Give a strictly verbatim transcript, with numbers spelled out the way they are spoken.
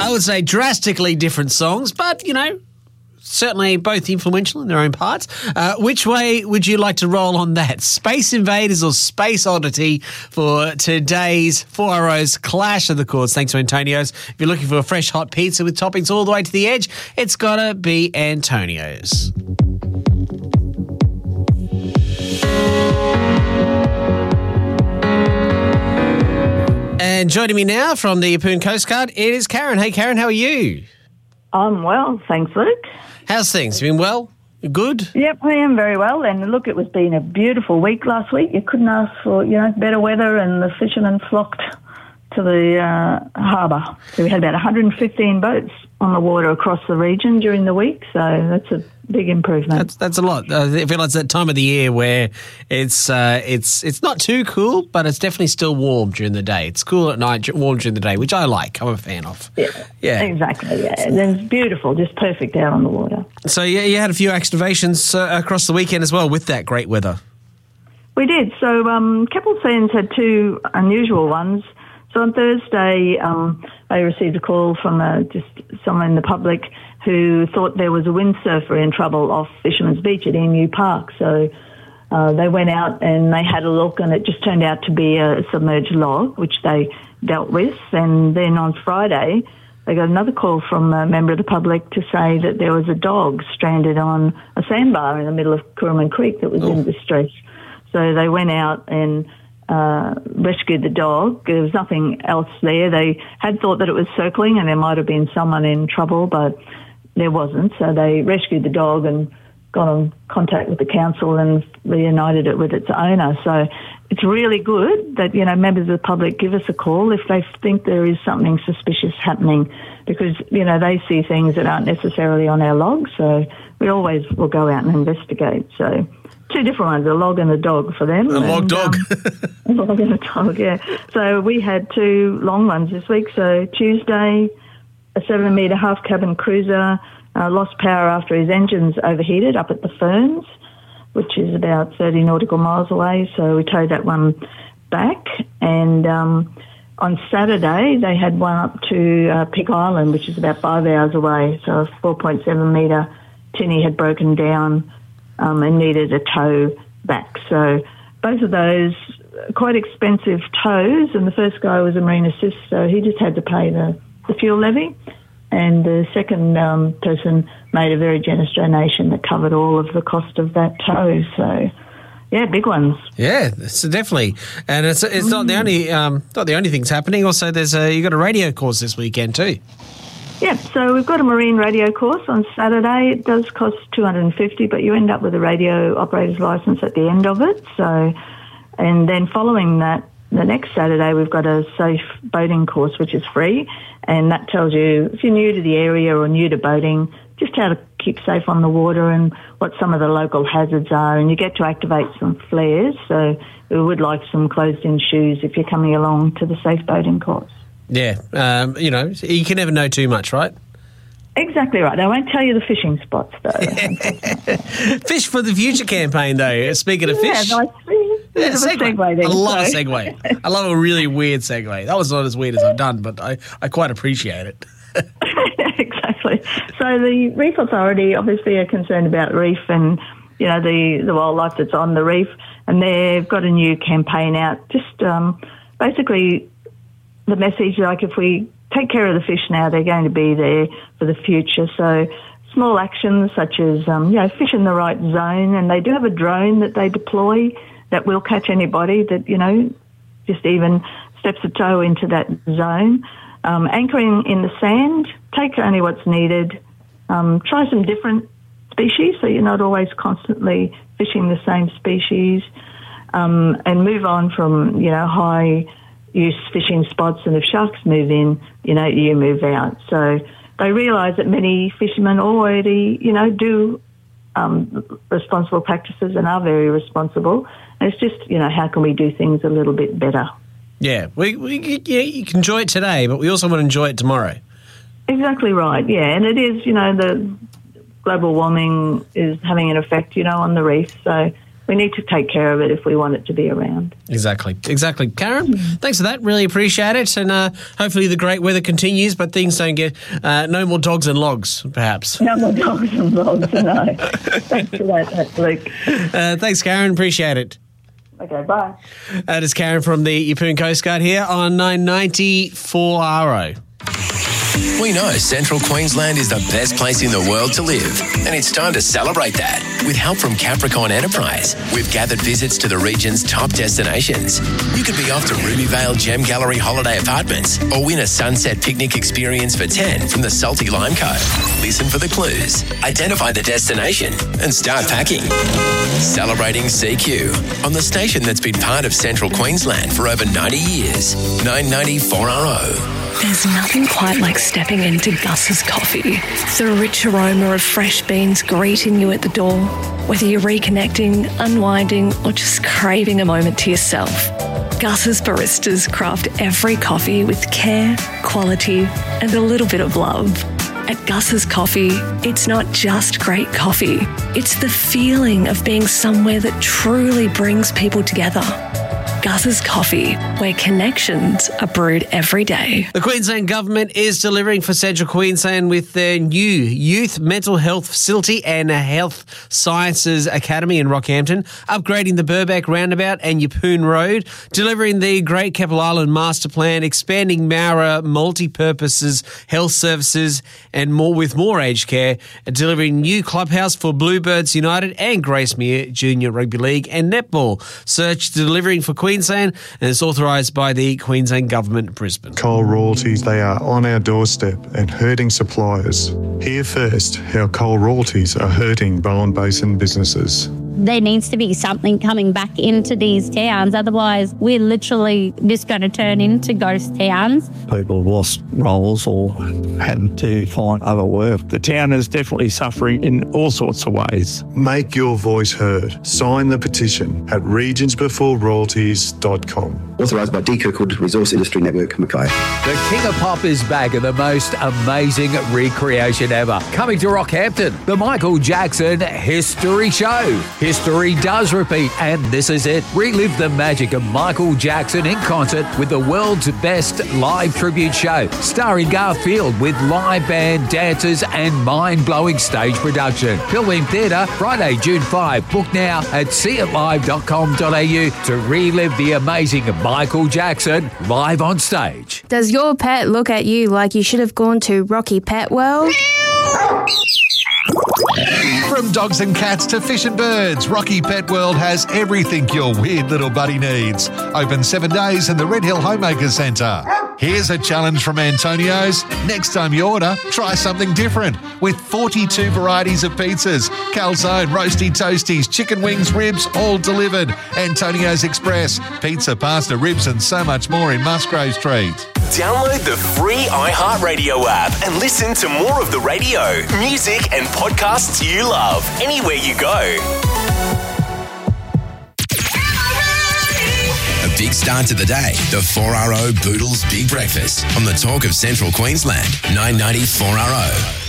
I would say drastically different songs, but, you know, certainly both influential in their own parts. Uh, which way would you like to roll on that? Space Invaders or Space Oddity for today's four R O's Clash of the Chords? Thanks to Antonio's. If you're looking for a fresh hot pizza with toppings all the way to the edge, it's got to be Antonio's. And joining me now from the Yeppoon Coast Guard, it is Karen. Hey, Karen, how are you? I'm well, thanks, Luke. How's things? You been well? You good? Yep, I am very well. And look, it was been a beautiful week last week. You couldn't ask for, you know, better weather, and the fishermen flocked to the uh, harbour. So we had about one hundred fifteen boats on the water across the region during the week. So that's a big improvement. That's that's a lot. Uh, I feel like it's that time of the year where it's uh, it's it's not too cool, but it's definitely still warm during the day. It's cool at night, warm during the day, which I like. I'm a fan of. Yeah, yeah, exactly. Yeah, and it's beautiful, just perfect out on the water. So yeah, you had a few activations uh, across the weekend as well with that great weather. We did. So um, Keppel Sands had two unusual ones. So on Thursday, um, I received a call from uh, just someone in the public who thought there was a windsurfer in trouble off Fisherman's Beach at Emu Park. So uh, they went out and they had a look, and it just turned out to be a submerged log, which they dealt with. And then on Friday, they got another call from a member of the public to say that there was a dog stranded on a sandbar in the middle of Currumbin Creek that was oh. in distress. So they went out and Uh, rescued the dog. There was nothing else there. They had thought that it was circling and there might have been someone in trouble, but there wasn't. So they rescued the dog and got in contact with the council and reunited it with its owner. So it's really good that, you know, members of the public give us a call if they think there is something suspicious happening, because, you know, they see things that aren't necessarily on our log. So we always will go out and investigate. So two different ones, a log and a dog for them. A log and, dog. Um, a log and a dog, yeah. So we had two long ones this week. So Tuesday, a seven-metre half-cabin cruiser uh, lost power after his engines overheated up at the Ferns, which is about thirty nautical miles away. So we towed that one back. And um, on Saturday, they had one up to uh, Pick Island, which is about five hours away. So a four point seven metre tinny had broken down Um, and needed a tow back. So both of those quite expensive tows, and the first guy was a marine assist, so he just had to pay the, the fuel levy, and the second um, person made a very generous donation that covered all of the cost of that tow. So yeah, big ones. Yeah, so definitely, and it's it's mm. not the only um, not the only things happening. Also, there's a you got a radio course this weekend too. Yeah, so we've got a marine radio course on Saturday. It does cost two hundred fifty dollars, but you end up with a radio operator's licence at the end of it. So, and then following that, the next Saturday, we've got a safe boating course, which is free, and that tells you, if you're new to the area or new to boating, just how to keep safe on the water and what some of the local hazards are, and you get to activate some flares. So we would like some closed-in shoes if you're coming along to the safe boating course. Yeah, um, you know, you can never know too much, right? Exactly right. I won't tell you the fishing spots, though. Fish for the Future campaign, though. Speaking of fish. Yeah, nice. Yeah, segue. segue then, I love so. a segue. I love a really weird segue. That was not as weird as I've done, but I, I quite appreciate it. Exactly. So the Reef Authority obviously are concerned about reef and, you know, the, the wildlife that's on the reef, and they've got a new campaign out. Just um, basically the message, like, if we take care of the fish now, they're going to be there for the future. So small actions such as, um, you know, fish in the right zone, and they do have a drone that they deploy that will catch anybody that, you know, just even steps a toe into that zone. Um, anchoring in the sand, take only what's needed. Um, try some different species so you're not always constantly fishing the same species, um, and move on from, you know, high use fishing spots, and if sharks move in, you know, you move out. So they realise that many fishermen already, you know, do um, responsible practices and are very responsible. And it's just, you know, how can we do things a little bit better? Yeah, we, we yeah, you can enjoy it today, but we also want to enjoy it tomorrow. Exactly right, yeah. And it is, you know, the global warming is having an effect, you know, on the reef. So we need to take care of it if we want it to be around. Exactly, exactly. Karen, thanks for that. Really appreciate it. And uh, hopefully the great weather continues, but things don't get, uh, no more dogs and logs, perhaps. No more dogs and logs, no. Thanks for that, Luke. Uh, thanks, Karen. Appreciate it. Okay, bye. That is Karen from the Yeppoon Coast Guard here on nine ninety four R O. We know Central Queensland is the best place in the world to live, and it's time to celebrate that. With help from Capricorn Enterprise, we've gathered visits to the region's top destinations. You could be off to Rubyvale Gem Gallery Holiday Apartments or win a sunset picnic experience for ten from the Salty Lime Co. Listen for the clues, identify the destination, and start packing. Celebrating C Q on the station that's been part of Central Queensland for over ninety years. nine ninety-four R O. There's nothing quite like stepping into Gus's Coffee. The rich aroma of fresh beans greeting you at the door. Whether you're reconnecting, unwinding, or just craving a moment to yourself, Gus's baristas craft every coffee with care, quality, and a little bit of love. At Gus's Coffee, it's not just great coffee. It's the feeling of being somewhere that truly brings people together. Gus's Coffee, where connections are brewed every day. The Queensland Government is delivering for Central Queensland with their new Youth Mental Health Facility and Health Sciences Academy in Rockhampton, upgrading the Burbank Roundabout and Yeppoon Road, delivering the Great Keppel Island Master Plan, expanding Mara multi-purposes health services and more with more aged care, delivering new clubhouse for Bluebirds United and Gracemere Junior Rugby League and Netball. Search delivering for Queensland and it's authorised by the Queensland Government, Brisbane. Coal royalties, they are on our doorstep and hurting suppliers. Hear first how coal royalties are hurting Bowen Basin businesses. There needs to be something coming back into these towns, otherwise we're literally just going to turn into ghost towns. People have lost roles or had to find other work. The town is definitely suffering in all sorts of ways. Make your voice heard. Sign the petition at regions before royalties dot com. Authorised by D. Kirkwood Resource Industry Network, Mackay. The King of Pop is back in the most amazing recreation ever. Coming to Rockhampton, the Michael Jackson History Show. History does repeat, and this is it. Relive the magic of Michael Jackson in concert with the world's best live tribute show, starring Garfield with live band, dancers, and mind-blowing stage production. Pilgrim Theatre, Friday, June fifth. Book now at see it live dot com dot a u to relive the amazing Michael Jackson live on stage. Does your pet look at you like you should have gone to Rocky Pet World? From dogs and cats to fish and birds, Rocky Pet World has everything your weird little buddy needs. Open seven days in the Red Hill Homemaker Centre. Here's a challenge from Antonio's. Next time you order, try something different. With forty-two varieties of pizzas, calzone, roasty toasties, chicken wings, ribs, all delivered. Antonio's Express, pizza, pasta, ribs and so much more in Musgrave Street. Download the free iHeartRadio app and listen to more of the radio, music and podcasts you love anywhere you go. A big start to the day. The four R O Boodles Big Breakfast on the talk of Central Queensland. nine ninety-four R O.